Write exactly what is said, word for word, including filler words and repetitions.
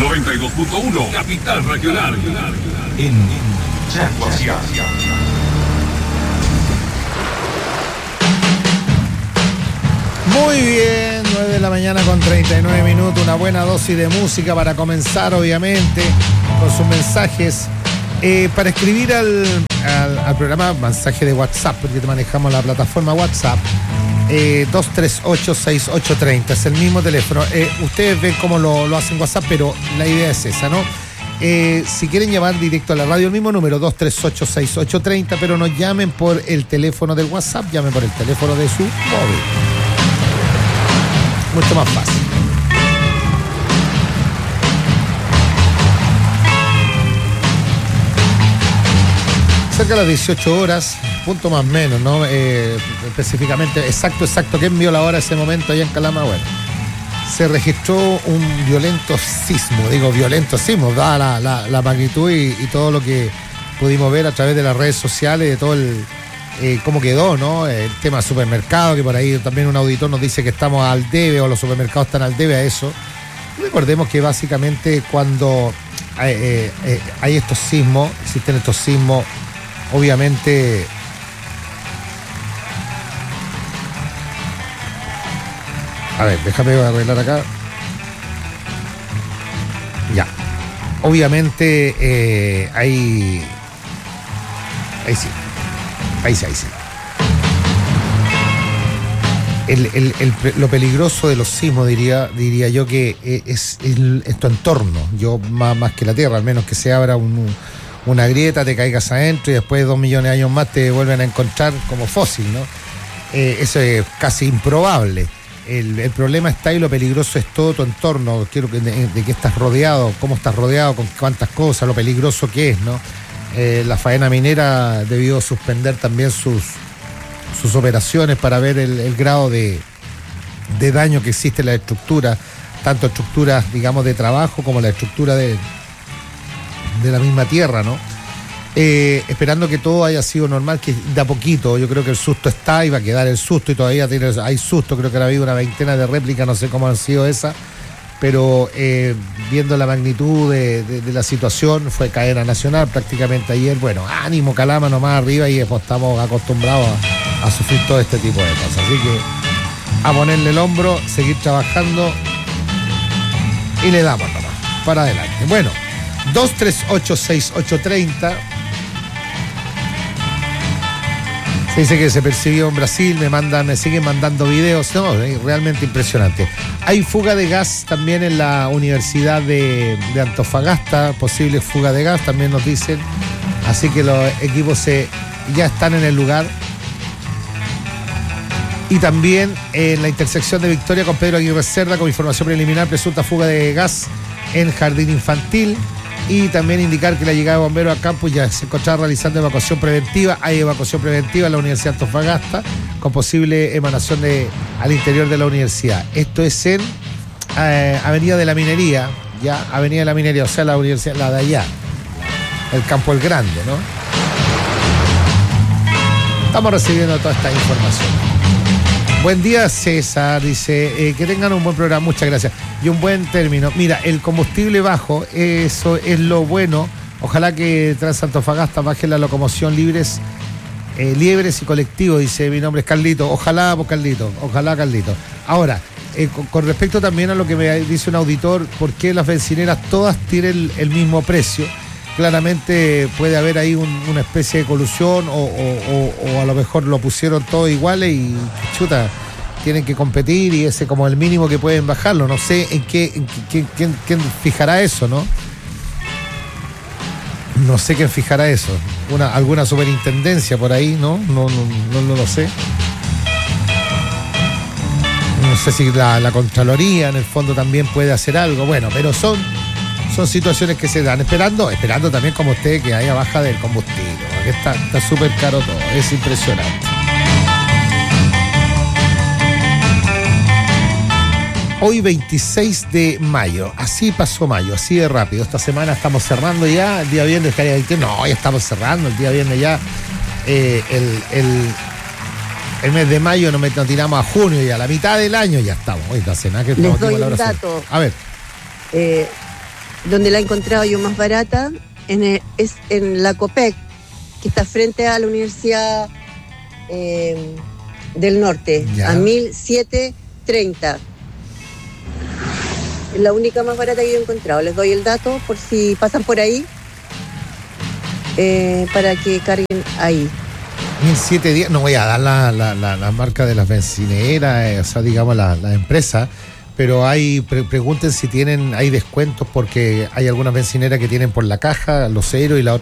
noventa y dos punto uno, Capital Regional. En Chaguasia. Muy bien, nueve de la mañana con treinta y nueve minutos, una buena dosis de música para comenzar, obviamente, con sus mensajes. Eh, para escribir al, al, al programa, mensaje de WhatsApp, porque manejamos la plataforma WhatsApp, eh, dos tres ocho, seis ocho tres cero, es el mismo teléfono. Eh, ustedes ven cómo lo, lo hacen WhatsApp, pero la idea es esa, ¿no? Eh, si quieren llamar directo a la radio, el mismo número, dos tres ocho, seis ocho tres cero, pero no llamen por el teléfono del WhatsApp, llamen por el teléfono de su móvil. Mucho más fácil. Cerca de las dieciocho horas, punto más menos, ¿no? Eh, específicamente, exacto, exacto, ¿qué envió la hora ese momento allá en Calama? Bueno, se registró un violento sismo, digo violento sismo, dada la, la, la magnitud y, y todo lo que pudimos ver a través de las redes sociales, de todo el... Eh, cómo quedó, ¿no? El tema supermercado, que por ahí también un auditor nos dice que estamos al debe o los supermercados están al debe a eso. Recordemos que básicamente cuando hay, eh, eh, hay estos sismos, existen estos sismos, obviamente a ver, déjame arreglar acá. Ya. Obviamente eh, hay ahí sí. Ahí sí, ahí sí. El, el, el, lo peligroso de los sismos, diría, diría yo, que es, el, es tu entorno. Yo, más, más que la Tierra, al menos que se abra un, una grieta, te caigas adentro y después de dos millones de años más te vuelven a encontrar como fósil, ¿no? Eh, eso es casi improbable. El, el problema está ahí, lo peligroso es todo tu entorno. Quiero que de, de qué estás rodeado, cómo estás rodeado, con cuántas cosas, lo peligroso que es, ¿no? Eh, la faena minera debió suspender también sus, sus operaciones para ver el, el grado de, de daño que existe en la estructura, tanto estructuras, digamos, de trabajo como la estructura de, de la misma tierra, ¿no? Eh, esperando que todo haya sido normal, que de a poquito, yo creo que el susto está y va a quedar el susto y todavía tiene, hay susto, creo que ha habido una veintena de réplicas, no sé cómo han sido esas. Pero eh, viendo la magnitud de, de, de la situación, fue cadena nacional prácticamente ayer. Bueno, ánimo, Calama nomás arriba y pues, estamos acostumbrados a, a sufrir todo este tipo de cosas. Así que a ponerle el hombro, seguir trabajando y le damos nomás, para adelante. Bueno, dos tres ocho, seis ocho tres cero. Se dice que se percibió en Brasil, me mandan, me siguen mandando videos, no, realmente impresionante. Hay fuga de gas también en la Universidad de, de Antofagasta, posible fuga de gas, también nos dicen. Así que los equipos se, ya están en el lugar. Y también en la intersección de Victoria con Pedro Aguirre Cerda, con información preliminar, presunta fuga de gas en jardín infantil. Y también indicar que la llegada de bomberos a campus ya se encontraba realizando evacuación preventiva. Hay evacuación preventiva en la Universidad de Antofagasta con posible emanación de, al interior de la universidad. Esto es en eh, Avenida de la Minería, ya, Avenida de la Minería, o sea, la universidad, la de allá, el Campo El Grande, ¿no? Estamos recibiendo toda esta información. Buen día, César, dice, eh, que tengan un buen programa, muchas gracias. Y un buen término. Mira, el combustible bajo, eso es lo bueno. Ojalá que Transantofagasta baje la locomoción libres, eh, liebres y colectivos, dice, mi nombre es Carlito. Ojalá, pues Carlito, ojalá, Carlito. Ahora, eh, con, con respecto también a lo que me dice un auditor, ¿por qué las bencineras todas tienen el, el mismo precio? Claramente puede haber ahí un, una especie de colusión o, o, o, o a lo mejor lo pusieron todos iguales y chuta, tienen que competir y ese como el mínimo que pueden bajarlo. No sé en qué, en qué quién, quién fijará eso, ¿no? No sé quién fijará eso. Una, alguna superintendencia por ahí, ¿no? No, no, no, no lo sé. No sé si la, la Contraloría en el fondo también puede hacer algo. Bueno, pero son... Son situaciones que se dan, esperando, esperando también como usted que haya baja del combustible, porque está súper caro todo, es impresionante. Hoy veintiséis de mayo, así pasó mayo, así de rápido. Esta semana estamos cerrando ya, el día viernes estaría veinte, no, ya estamos cerrando, el día viernes ya, eh, el, el, el mes de mayo nos, nos tiramos a junio y a la mitad del año ya estamos. Hoy la cena que les doy un dato. A ver. Eh, donde la he encontrado yo más barata en el, es en la Copec, que está frente a la Universidad eh, del Norte, ya. A mil setecientos treinta. Es la única más barata que yo he encontrado. Les doy el dato por si pasan por ahí, eh, para que carguen ahí. mil setecientos diez, no voy a dar la, la, la, la marca de las bencineras, eh, o sea, digamos la, la empresa, pero hay, pre- pregunten si tienen, hay descuentos, porque hay algunas bencineras que tienen por la caja los cero y la otra